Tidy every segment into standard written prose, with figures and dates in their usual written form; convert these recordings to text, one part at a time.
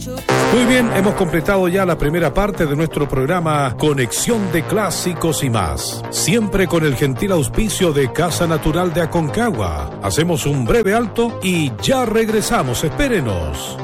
Muy bien, hemos completado ya la primera parte de nuestro programa Conexión de Clásicos y más. Siempre con el gentil auspicio de Casa Natural de Aconcagua. Hacemos un breve alto y ya regresamos. Espérenos.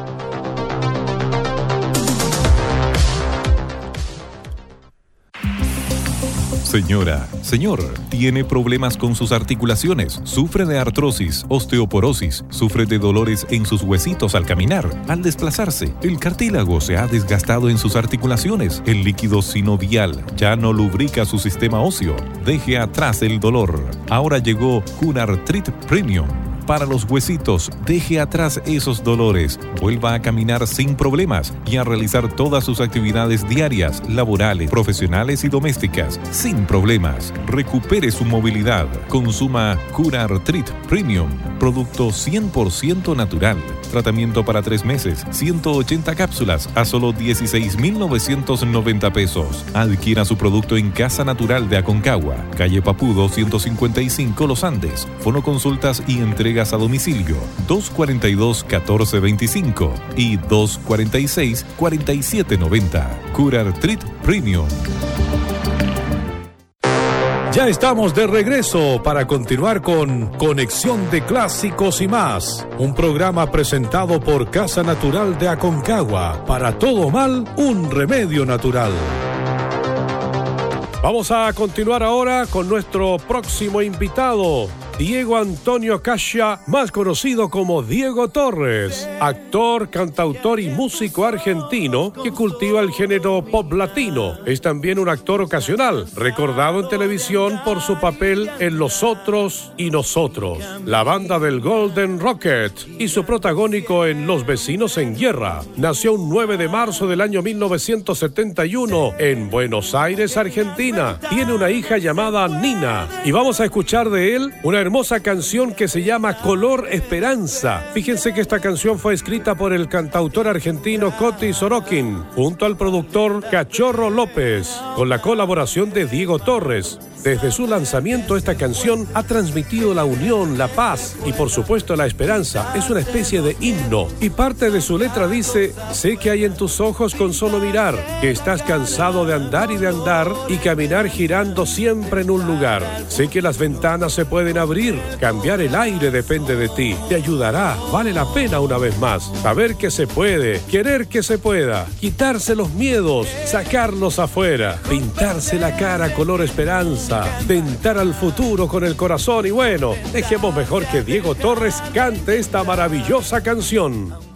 Señora, señor, ¿tiene problemas con sus articulaciones? ¿Sufre de artrosis, osteoporosis? ¿Sufre de dolores en sus huesitos al caminar? Al desplazarse, el cartílago se ha desgastado en sus articulaciones. El líquido sinovial ya no lubrica su sistema óseo. Deje atrás el dolor. Ahora llegó Cunartrit Premium. Para los huesitos, deje atrás esos dolores, vuelva a caminar sin problemas y a realizar todas sus actividades diarias, laborales, profesionales y domésticas sin problemas. Recupere su movilidad. Consuma Cunartrit Premium, producto 100% natural. Tratamiento para 3 meses, 180 cápsulas a solo 16,990 pesos. Adquiera su producto en Casa Natural de Aconcagua, calle Papudo 155 Los Andes. Fonoconsultas y entregas a domicilio 242-1425 y 246-4790. Cunartrit Premium. Ya estamos de regreso para continuar con Conexión de Clásicos y más. Un programa presentado por Casa Natural de Aconcagua. Para todo mal, un remedio natural. Vamos a continuar ahora con nuestro próximo invitado, Diego Antonio Cascia, más conocido como Diego Torres, actor, cantautor y músico argentino que cultiva el género pop latino. Es también un actor ocasional, recordado en televisión por su papel en Los Otros y Nosotros, la banda del Golden Rocket, y su protagónico en Los Vecinos en Guerra. Nació un 9 de marzo del año 1971 en Buenos Aires, Argentina. Tiene una hija llamada Nina y vamos a escuchar de él una hermosa canción que se llama Color Esperanza. Fíjense que esta canción fue escrita por el cantautor argentino Coti Sorokin junto al productor Cachorro López, con la colaboración de Diego Torres. Desde su lanzamiento, esta canción ha transmitido la unión, la paz y por supuesto la esperanza. Es una especie de himno y parte de su letra dice: sé que hay en tus ojos con solo mirar, que estás cansado de andar y caminar girando siempre en un lugar. Sé que las ventanas se pueden abrir, cambiar el aire depende de ti. Te ayudará, vale la pena una vez más. Saber que se puede, querer que se pueda, quitarse los miedos, sacarlos afuera, pintarse la cara color esperanza, tentar al futuro con el corazón y bueno, dejemos mejor que Diego Torres cante esta maravillosa canción.